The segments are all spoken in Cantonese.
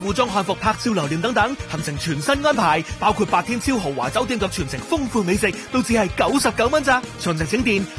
古裝漢服拍照留念等等，行程全新安排，包括白天超豪華酒店及全程豐富美食，都只係99蚊咋。詳情請電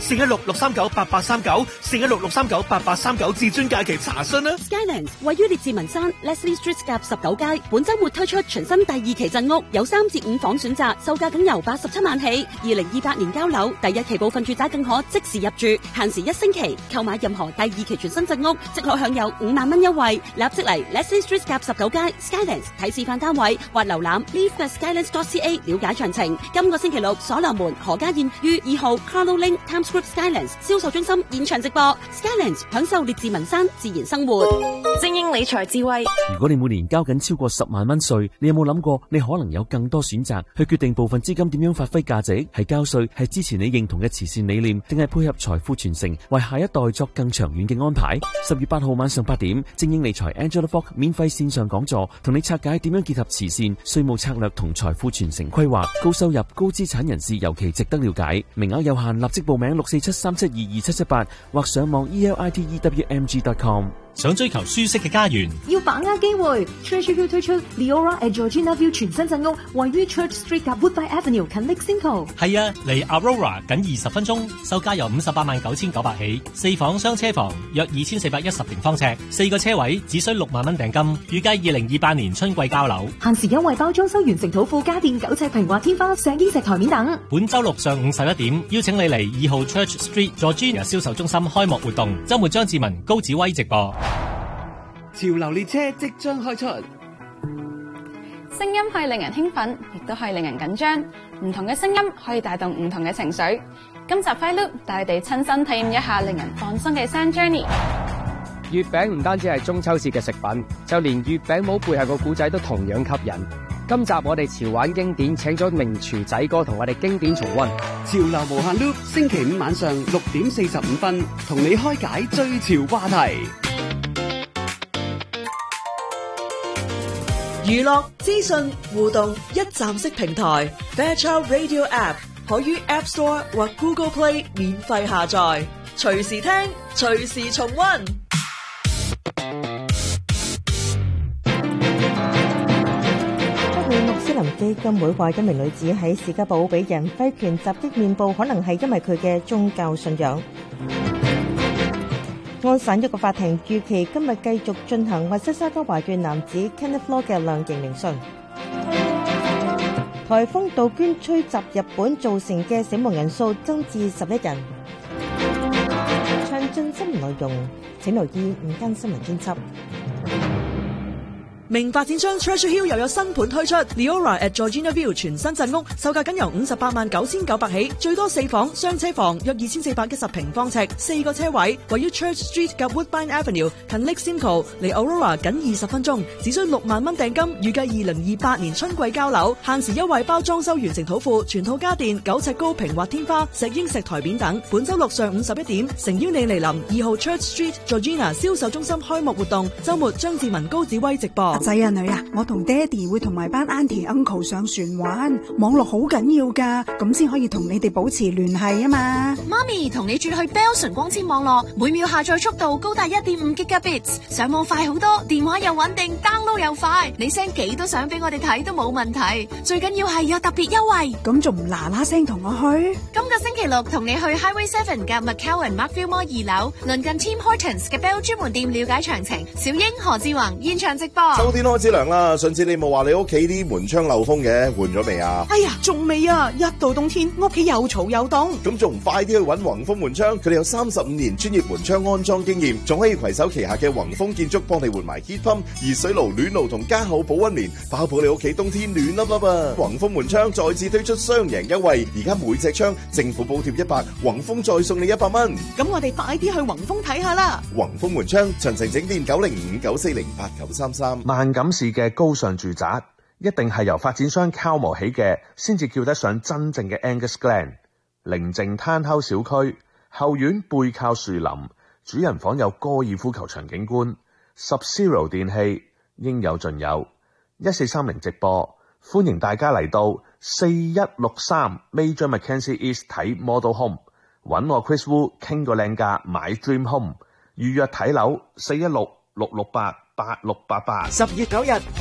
416-639-8839，416-639-8839至尊假期查詢啦。 Skylands 位於列治文山 Leslie Street 夾19街，本週末推出全新第2期鎮屋，有3至5房選擇，售價僅由87萬起。2028年交樓，第1期部分住宅更可即時入住，限時1星期。購買任何第2期全新鎮屋，即可享有5萬蚊優惠。立即嚟 Leslie Street 夾19街 Skylands 睇示範單位或瀏覽 leave@skylands.ca 了解詳情。今個星期六，所羅門何家燕於2號 Carlo Link Times Square Skylands 銷售中心現場直播 Skylands， 享受列治文山自然生活。 精英理財智慧。 如果你每年交緊超過10萬蚊稅，你有冇諗過你可能有更多選擇去決定部分資金點樣發揮價值？係交稅，係支持你認同嘅慈善理念，定係配合財富傳承，為下一代作更長遠嘅安排？10月8號晚上8點，精英理財 Angela Fogg 免費線上講座，同你拆解點樣結合慈善、稅務策略同財富傳承規劃。高收入、高資產人士尤其值得了解，名額有限，立即報名647-372-2778或上網 elitewmg.com。 想追求舒適嘅家園， 要把握機會。Treasure Hill 推出 Leora at Georgina View 全新鎮屋，位於 Church Street 及 Woodbine Avenue 近 Lake Simcoe。 係啊，離 Aurora 僅20分鐘，售價由589900起，4房雙車房，約2410平方尺，4個車位，只需6萬蚊訂金，預計2028年春季交樓。 限時優惠包裝修完成土庫家電9尺平滑天花、石英石台面等。 本週六上午11點，邀請你嚟2號 Church Street Georgina 銷售中心開幕活動，週末張志文、高子威直播。 潮流列車即將開出， 聲音可以令人興奮，亦都可以令人緊張。唔同嘅聲音可以帶動唔同嘅情緒。今集 Fly Loop 帶你哋親身體驗一下令人放鬆嘅 Sound Journey。 月餅唔單止係中秋節嘅食品，就連月餅帽背後個故仔都同樣吸引。今集我哋潮玩經典，請咗名廚仔哥同我哋經典重溫。 潮流無限 Loop，星期5晚上6點45分，同你開解最潮話題。 娛樂資訊互動一站式平台 Fairchild Radio App 可於 App Store 或 Google Play 免費下載，隨時聽，隨時重溫。 不過穆斯林基金會話，一名女子喺士嘉堡俾人揮拳襲擊面部，可能係因為佢嘅宗教信仰。安省一個法庭預期今日繼續進行密西沙加華裔男子 Kenneth Law 嘅量刑聆訊。颱風杜鵑吹襲日本造成嘅死亡人數增至11人。詳盡新聞內容，請留意午間新聞專輯。 名發展商 Treasure Hill 又有新盤推出 Leora at Georgina View 全新鎮屋，售價僅由589900起，最多4房雙車房，約2410平方尺，4個車位，位於 Church Street 及 Woodbine Avenue 近 Lake Simcoe，離 Aurora 僅20分鐘，只需6萬蚊訂金，預計2028年春季交樓，限時優惠包裝修完成土庫，全套家電9尺高平滑天花、石英石台面等。本周六上午11點，誠邀你嚟臨2號 Church Street Georgina 銷售中心開幕活動，周末張志文、高子威直播。 仔啊女啊，我同爹哋會同埋班 auntie uncle 上船玩，網絡好緊要噶，咁先可以同你哋保持聯繫啊嘛。 媽咪同你轉去 Bell 純光纖網絡，每秒下載速度高達1.5 Gigabits， 上網快好多，電話又穩定 ，download 又快，你 send 幾多相俾我哋睇都冇問題，最緊要係有特別優惠。 咁仲唔嗱嗱聲同我去？ 今個星期六同你去 Highway 7嘅 McCowan Markville Mall 2樓，鄰近 Tim Hortons 嘅 Bell 專門店了解詳情。小英、何志宏現場直播。 秋天開始涼啦，上次你冇話你屋企啲門窗漏風嘅，換咗未啊？ 哎呀，仲未啊！一到冬天，屋企又嘈又凍。 咁仲唔快啲去揾宏豐門窗？佢哋有35年專業門窗安裝經驗，仲可以攜手旗下嘅宏豐建築幫你換埋 heat pump、熱水爐、暖爐同加厚保溫棉，包保你屋企冬天暖粒粒啊！宏豐門窗再次推出雙贏優惠，而家每隻窗政府補貼100，宏豐再送你100蚊。 咁我哋快啲去宏豐睇下啦！ 宏豐門窗詳情請電905-940-8933。 萬錦市嘅高尚住宅一定係由發展商敲磨起嘅，先至叫得上真正嘅 Angus Glen。寧靜攤烤小區，後院背靠樹林，主人房有高爾夫球場景觀。Sub-Zero 電器應有盡有。1430直播，歡迎大家嚟到4163 Major Mackenzie East 睇 Model Home， 揾我 Chris Wu 傾個靚價買 Dream Home， 預約睇樓416-668 8688。 10月9日